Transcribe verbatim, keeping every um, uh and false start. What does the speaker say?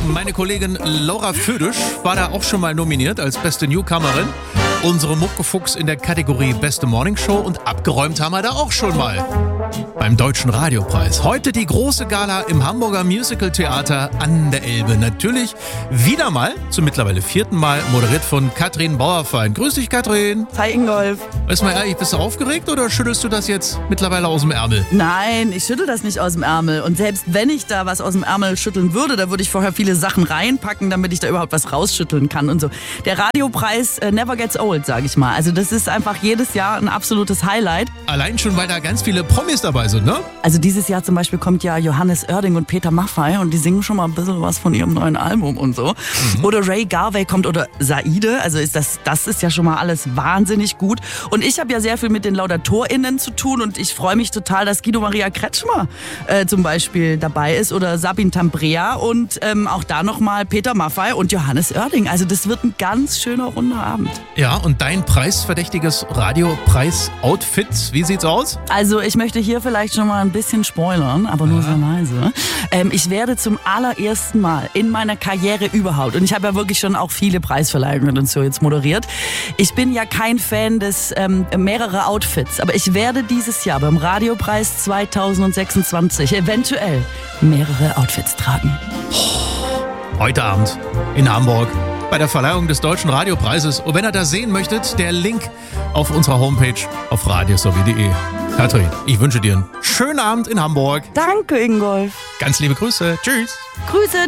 Meine Kollegin Laura Födisch war da auch schon mal nominiert als beste Newcomerin. Unsere Muckefuchs in der Kategorie Beste Morningshow und abgeräumt haben wir da auch schon mal. Beim Deutschen Radiopreis. Heute die große Gala im Hamburger Musical Theater an der Elbe. Natürlich wieder mal, zum mittlerweile vierten Mal, moderiert von Katrin Bauerfeind. Grüß dich, Katrin. Hi, Ingolf. Weißt du mal ehrlich, bist du aufgeregt oder schüttelst du das jetzt mittlerweile aus dem Ärmel? Nein, ich schüttel das nicht aus dem Ärmel. Und selbst wenn ich da was aus dem Ärmel schütteln würde, da würde ich vorher viele Sachen reinpacken, damit ich da überhaupt was rausschütteln kann und so. Der Radiopreis äh, never gets old, sage ich mal. Also das ist einfach jedes Jahr ein absolutes Highlight. Allein schon, weil da ganz viele Promis dabei sind, ne? Also dieses Jahr zum Beispiel kommt ja Johannes Oerding und Peter Maffay und die singen schon mal ein bisschen was von ihrem neuen Album und so. Mhm. Oder Ray Garvey kommt oder Saide, also ist das, das ist ja schon mal alles wahnsinnig gut. Und ich habe ja sehr viel mit den LaudatorInnen zu tun und ich freue mich total, dass Guido Maria Kretschmer äh, zum Beispiel dabei ist oder Sabine Tambrea und ähm, auch da nochmal Peter Maffay und Johannes Oerding. Also das wird ein ganz schöner runder Abend. Ja, und dein preisverdächtiges Radiopreis-Outfit, wie sieht's aus? Also ich möchte hier vielleicht schon mal ein bisschen spoilern, aber nur sehr leise. Ähm, ich werde zum allerersten Mal in meiner Karriere überhaupt, und ich habe ja wirklich schon auch viele Preisverleihungen und so jetzt moderiert, ich bin ja kein Fan des ähm, mehrere Outfits, aber ich werde dieses Jahr beim Radiopreis zweitausendsechsundzwanzig eventuell mehrere Outfits tragen. Heute Abend in Hamburg bei der Verleihung des Deutschen Radiopreises. Und wenn ihr das sehen möchtet, der Link auf unserer Homepage auf radiosowie punkt de. Katrin, ich wünsche dir einen schönen Abend in Hamburg. Danke, Ingolf. Ganz liebe Grüße. Tschüss. Grüße.